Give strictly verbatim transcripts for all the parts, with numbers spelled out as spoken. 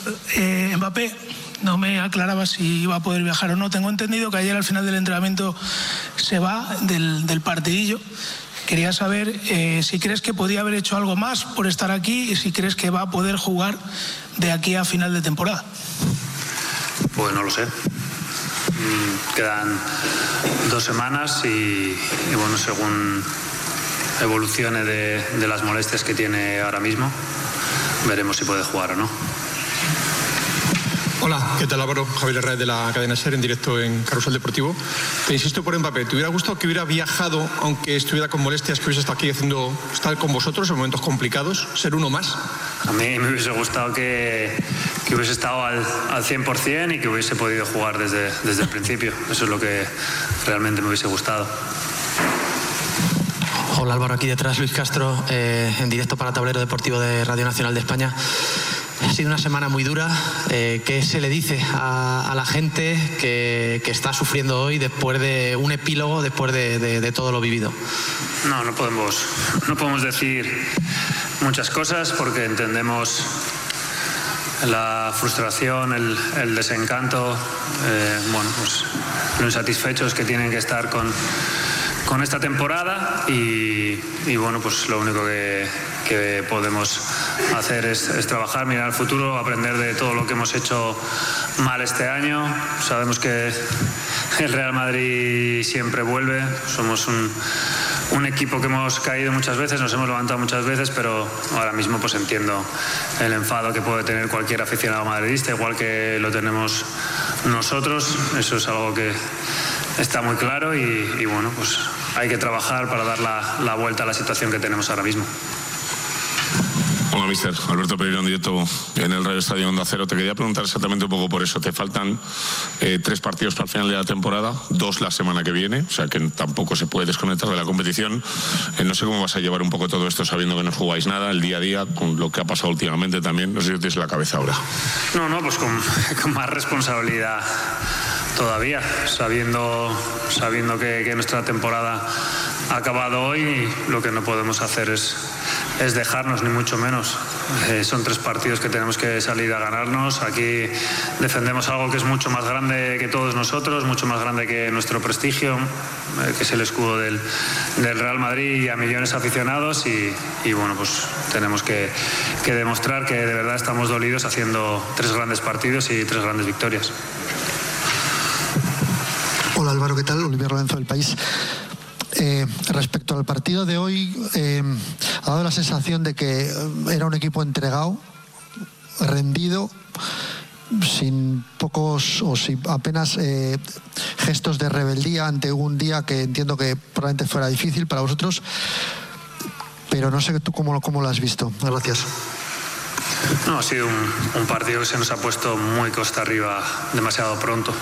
Eh, Mbappé no me aclaraba si iba a poder viajar o no. Tengo entendido que ayer al final del entrenamiento se va del, del partidillo. Quería saber eh, si crees que podía haber hecho algo más por estar aquí y si crees que va a poder jugar de aquí a final de temporada. Pues no lo sé. Mm, quedan dos semanas y, y bueno, según evolucione de, de las molestias que tiene ahora mismo, veremos si puede jugar o no. Hola, ¿qué tal, Álvaro? Javier Herrera de la cadena SER en directo en Carrusel Deportivo. Te insisto por Mbappé, ¿te hubiera gustado que hubiera viajado, aunque estuviera con molestias, que hubiese estado aquí haciendo, estar con vosotros en momentos complicados, ser uno más? A mí me hubiese gustado que, que hubiese estado al, al cien por ciento y que hubiese podido jugar desde, desde el principio. Eso es lo que realmente me hubiese gustado. Hola, Álvaro, aquí detrás Luis Castro, eh, en directo para Tablero Deportivo de Radio Nacional de España. Ha sido una semana muy dura. Eh, ¿Qué se le dice a, a la gente que, que está sufriendo hoy después de un epílogo, después de, de, de todo lo vivido? No, no podemos, no podemos decir muchas cosas porque entendemos la frustración, el, el desencanto, eh, bueno, pues lo insatisfechos que tienen que estar con, con esta temporada y, y bueno, pues lo único que, que podemos hacer es, es trabajar, mirar al futuro, aprender de todo lo que hemos hecho mal este año. Sabemos que el Real Madrid siempre vuelve, somos un, un equipo que hemos caído muchas veces, nos hemos levantado muchas veces, pero ahora mismo pues entiendo el enfado que puede tener cualquier aficionado madridista, igual que lo tenemos nosotros. Eso es algo que está muy claro y, y bueno, pues hay que trabajar para dar la, la vuelta a la situación que tenemos ahora mismo. Hola, mister. Alberto Pereiro en directo en el Radio Estadio Onda Cero. Te quería preguntar exactamente un poco por eso. Te faltan eh, tres partidos para el final de la temporada, dos la semana que viene, o sea que tampoco se puede desconectar de la competición. Eh, no sé cómo vas a llevar un poco todo esto sabiendo que no jugáis nada, el día a día, con lo que ha pasado últimamente también. No sé si tienes la cabeza ahora. No, no, pues con, con más responsabilidad todavía, sabiendo, sabiendo que, que nuestra temporada ha acabado hoy y lo que no podemos hacer es, es dejarnos, ni mucho menos. Eh, son tres partidos que tenemos que salir a ganarnos. Aquí defendemos algo que es mucho más grande que todos nosotros, mucho más grande que nuestro prestigio, eh, que es el escudo del, del Real Madrid y a millones de aficionados y, y bueno, pues tenemos que, que demostrar que de verdad estamos dolidos haciendo tres grandes partidos y tres grandes victorias. Hola, Álvaro, ¿qué tal? Olivier Lorenzo del País. Eh, respecto al partido de hoy, eh, ha dado la sensación de que era un equipo entregado, rendido, sin pocos o sin apenas eh, gestos de rebeldía ante un día que entiendo que probablemente fuera difícil para vosotros, pero no sé tú cómo, cómo lo has visto. Gracias. No, ha sido un, un partido que se nos ha puesto muy costa arriba demasiado pronto.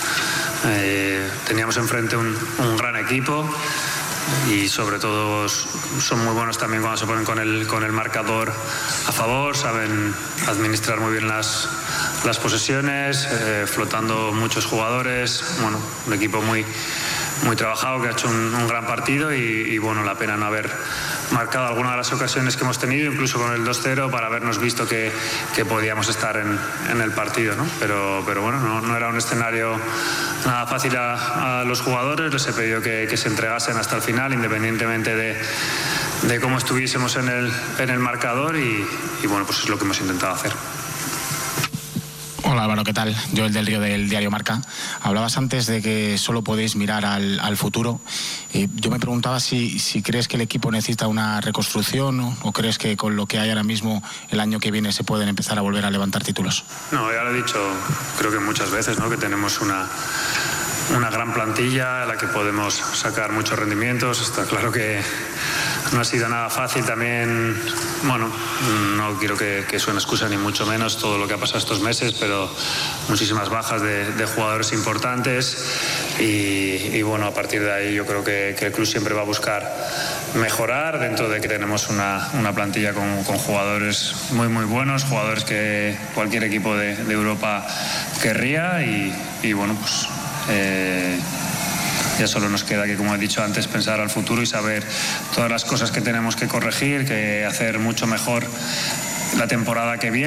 Eh, teníamos enfrente un, un gran equipo y sobre todo son muy buenos también cuando se ponen con el, con el marcador a favor, saben administrar muy bien las, las posesiones, eh, flotando muchos jugadores, bueno, un equipo muy, muy trabajado que ha hecho un, un gran partido y, y bueno, la pena no haber marcado alguna de las ocasiones que hemos tenido, incluso con el dos cero, para habernos visto que, que podíamos estar en, en el partido, ¿no? Pero, pero bueno, no, no era un escenario nada fácil a, a los jugadores, les he pedido que, que se entregasen hasta el final, independientemente de, de cómo estuviésemos en el, en el marcador y, y bueno, pues es lo que hemos intentado hacer. Hola, Álvaro, ¿qué tal? Yo, el del Río del diario Marca. Hablabas antes de que solo podéis mirar al, al futuro. Eh, yo me preguntaba si, si crees que el equipo necesita una reconstrucción o, o crees que con lo que hay ahora mismo el año que viene se pueden empezar a volver a levantar títulos. No, ya lo he dicho creo que muchas veces, ¿no? Que tenemos una, una gran plantilla a la que podemos sacar muchos rendimientos. Está claro que no ha sido nada fácil también. Bueno, no quiero que, que suene excusa ni mucho menos todo lo que ha pasado estos meses, pero muchísimas bajas de, de jugadores importantes y, y bueno, a partir de ahí yo creo que, que el club siempre va a buscar mejorar dentro de que tenemos una, una plantilla con, con jugadores muy muy buenos, jugadores que cualquier equipo de, de Europa querría y, y bueno, pues eh, ya solo nos queda que, como he dicho antes, pensar al futuro y saber todas las cosas que tenemos que corregir, que hacer mucho mejor la temporada que viene.